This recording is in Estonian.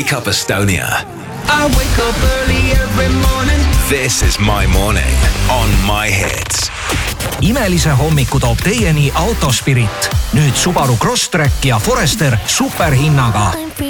Wake Up Estonia. I wake up early every morning. This is My Morning on My Hits. Imelise hommiku toob teieni Autospirit. Nüüd Subaru Crosstrek ja Forester superhinnaga.